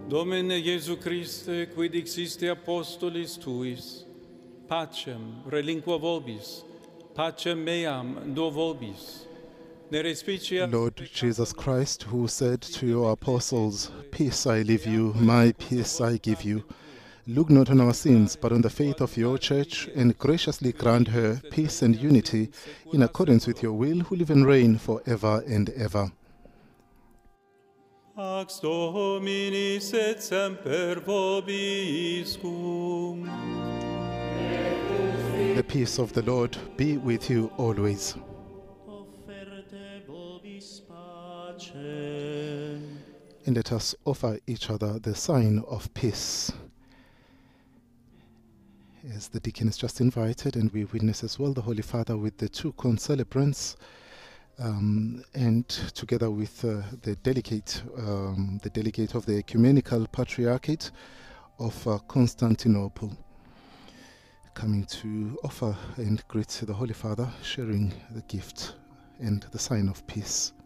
Domine Iesu Christe, quid existe apostolis tuis, pacem relinqua vobis, pacem meam do vobis. Ne respicia Lord Jesus Christ, who said to your apostles, "Peace I leave you, my peace I give you," look not on our sins, but on the faith of your church, and graciously grant her peace and unity in accordance with your will, who live and reign forever and ever. Pax Domini et semper vobiscum. The peace of the Lord be with you always. Offerte vobis pacem. And let us offer each other the sign of peace. As the deacon is just invited, and we witness as well the Holy Father with the two concelebrants, and together with the delegate of the Ecumenical Patriarchate of Constantinople, coming to offer and greet the Holy Father, sharing the gift and the sign of peace.